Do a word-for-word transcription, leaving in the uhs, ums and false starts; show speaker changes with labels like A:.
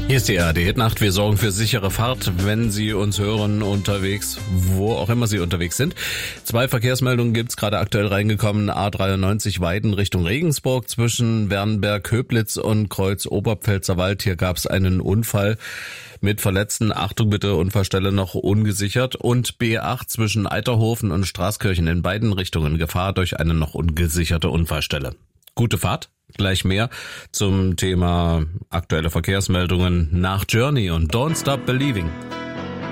A: Hier ist die A R D-Nacht. Wir sorgen für sichere Fahrt, wenn Sie uns hören unterwegs, wo auch immer Sie unterwegs sind. Zwei Verkehrsmeldungen gibt's gerade aktuell reingekommen. A dreiundneunzig Weiden Richtung Regensburg zwischen Wernberg-Köblitz und Kreuz-Oberpfälzerwald. Hier gab's einen Unfall mit Verletzten. Achtung bitte, Unfallstelle noch ungesichert. Und B acht zwischen Eiterhofen und Straßkirchen in beiden Richtungen Gefahr durch eine noch ungesicherte Unfallstelle. Gute Fahrt. Gleich mehr zum Thema aktuelle Verkehrsmeldungen nach Journey und Don't Stop Believing.